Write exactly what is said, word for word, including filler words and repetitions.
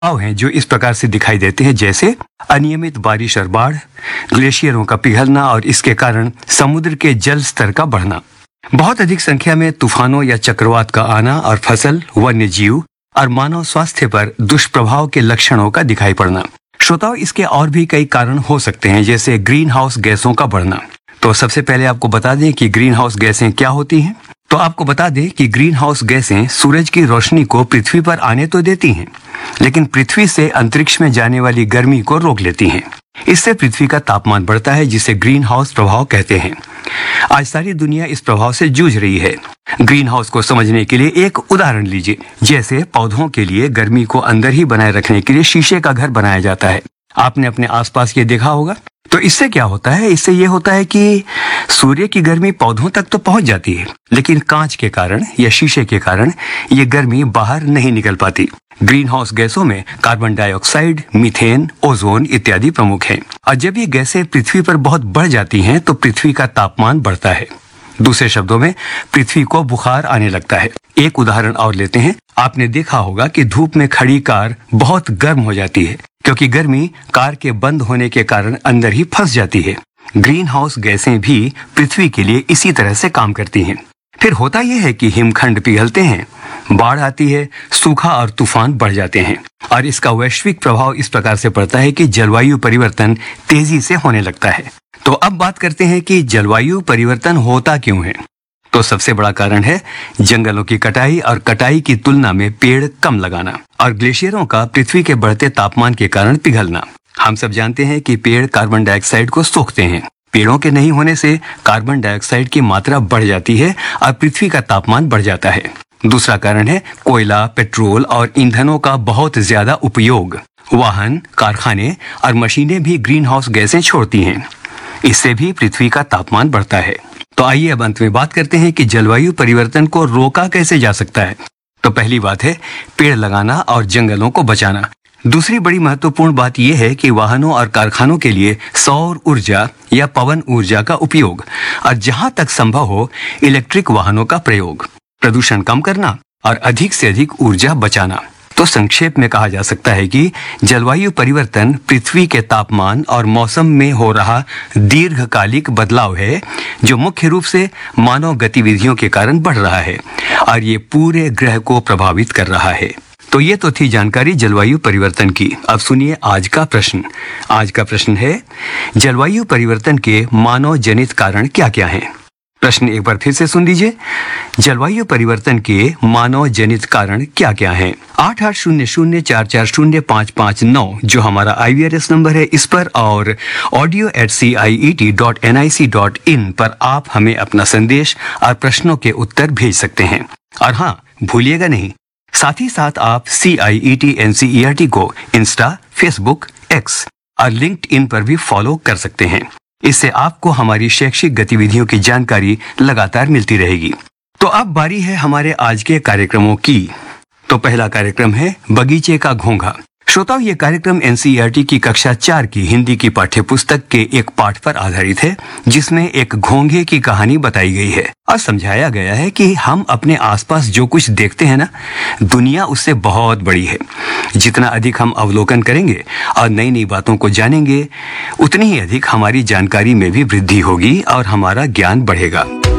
बहाव हैं जो इस प्रकार से दिखाई देते हैं, जैसे अनियमित बारिश और बाढ़, ग्लेशियरों का पिघलना और इसके कारण समुद्र के जल स्तर का बढ़ना, बहुत अधिक संख्या में तूफानों या चक्रवात का आना और फसल, वन्य जीव और मानव स्वास्थ्य पर दुष्प्रभाव के लक्षणों का दिखाई पड़ना। श्रोताओं, इसके और भी कई कारण हो सकते हैं, जैसे ग्रीन हाउस गैसों का बढ़ना। तो सबसे पहले आपको बता दें कि ग्रीन हाउस गैसें क्या होती हैं। तो आपको बता दें कि ग्रीन हाउस गैसें सूरज की रोशनी को पृथ्वी पर आने तो देती हैं, लेकिन पृथ्वी से अंतरिक्ष में जाने वाली गर्मी को रोक लेती हैं। इससे पृथ्वी का तापमान बढ़ता है, जिसे ग्रीन हाउस प्रभाव कहते हैं। आज सारी दुनिया इस प्रभाव से जूझ रही है। ग्रीन हाउस को समझने के लिए एक उदाहरण लीजिए। जैसे पौधों के लिए गर्मी को अंदर ही बनाए रखने के लिए शीशे का घर बनाया जाता है। आपने अपने आसपास ये देखा होगा। तो इससे क्या होता है? इससे ये होता है कि सूर्य की गर्मी पौधों तक तो पहुंच जाती है, लेकिन कांच के कारण या शीशे के कारण ये गर्मी बाहर नहीं निकल पाती। ग्रीन हाउस गैसों में कार्बन डाइऑक्साइड, मीथेन, ओजोन इत्यादि प्रमुख हैं। और जब ये गैसें पृथ्वी पर बहुत बढ़ जाती हैं तो पृथ्वी का तापमान बढ़ता है। दूसरे शब्दों में, पृथ्वी को बुखार आने लगता है। एक उदाहरण और लेते हैं। आपने देखा होगा कि धूप में खड़ी कार बहुत गर्म हो जाती है, क्योंकि गर्मी कार के बंद होने के कारण अंदर ही फंस जाती है। ग्रीन हाउस गैसें भी पृथ्वी के लिए इसी तरह से काम करती हैं। फिर होता यह है कि हिमखंड पिघलते हैं, बाढ़ आती है, सूखा और तूफान बढ़ जाते हैं। और इसका वैश्विक प्रभाव इस प्रकार से पड़ता है कि जलवायु परिवर्तन तेजी से होने लगता है। तो अब बात करते हैं कि जलवायु परिवर्तन होता क्यों है। तो सबसे बड़ा कारण है जंगलों की कटाई और कटाई की तुलना में पेड़ कम लगाना और ग्लेशियरों का पृथ्वी के बढ़ते तापमान के कारण पिघलना। हम सब जानते हैं कि पेड़ कार्बन डाइऑक्साइड को सोखते हैं। पेड़ों के नहीं होने से कार्बन डाइऑक्साइड की मात्रा बढ़ जाती है और पृथ्वी का तापमान बढ़ जाता है। दूसरा कारण है कोयला, पेट्रोल और ईंधनों का बहुत ज्यादा उपयोग। वाहन, कारखाने और मशीनें भी ग्रीन हाउस गैसें छोड़ती हैं। इससे भी पृथ्वी का तापमान बढ़ता है। तो आइए अब अंत में बात करते हैं कि जलवायु परिवर्तन को रोका कैसे जा सकता है। तो पहली बात है पेड़ लगाना और जंगलों को बचाना। दूसरी बड़ी महत्वपूर्ण बात यह है कि वाहनों और कारखानों के लिए सौर ऊर्जा या पवन ऊर्जा का उपयोग और जहां तक संभव हो इलेक्ट्रिक वाहनों का प्रयोग, प्रदूषण कम करना और अधिक से अधिक ऊर्जा बचाना। तो संक्षेप में कहा जा सकता है कि जलवायु परिवर्तन पृथ्वी के तापमान और मौसम में हो रहा दीर्घकालिक बदलाव है, जो मुख्य रूप से मानव गतिविधियों के कारण बढ़ रहा है और ये पूरे ग्रह को प्रभावित कर रहा है। तो ये तो थी जानकारी जलवायु परिवर्तन की। अब सुनिए आज का प्रश्न। आज का प्रश्न है, जलवायु परिवर्तन के मानव जनित कारण क्या क्या हैं? प्रश्न एक बार फिर से सुन लीजिए। जलवायु परिवर्तन के मानव जनित कारण क्या क्या हैं? आठ आठ शून्य शून्य चार चार शून्य पाँच पाँच नौ जो हमारा आई वी आर एस नंबर है, इस पर और audio eight C I E T dot N I C dot in पर आप हमें अपना संदेश और प्रश्नों के उत्तर भेज सकते हैं। और हाँ, भूलिएगा नहीं, साथ ही साथ आप सी आई E T N C E R T को इंस्टा, फेसबुक, एक्स और लिंक्ड इन पर भी फॉलो कर सकते हैं। इससे आपको हमारी शैक्षिक गतिविधियों की जानकारी लगातार मिलती रहेगी। तो अब बारी है हमारे आज के कार्यक्रमों की। तो पहला कार्यक्रम है बगीचे का घोंघा। श्रोताओं, ये कार्यक्रम N C E R T की कक्षा चार की हिंदी की पाठ्य पुस्तक के एक पाठ पर आधारित है, जिसमें एक घोंघे की कहानी बताई गई है और समझाया गया है कि हम अपने आसपास जो कुछ देखते हैं ना, दुनिया उससे बहुत बड़ी है। जितना अधिक हम अवलोकन करेंगे और नई नई बातों को जानेंगे, उतनी ही अधिक हमारी जानकारी में भी वृद्धि होगी और हमारा ज्ञान बढ़ेगा।